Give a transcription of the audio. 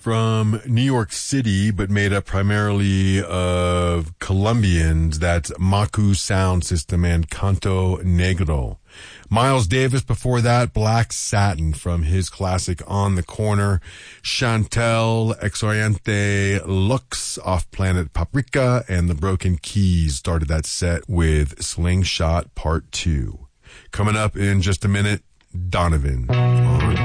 from New York City, but made up primarily of Colombians. That's Maku Sound System and Canto Negro. Miles Davis before that, Black Satin from his classic On the Corner. Chantel Exoriente Lux off Planet Paprika, and the Broken Keys started that set with Slingshot Part 2. Coming up in just a minute, Donovan on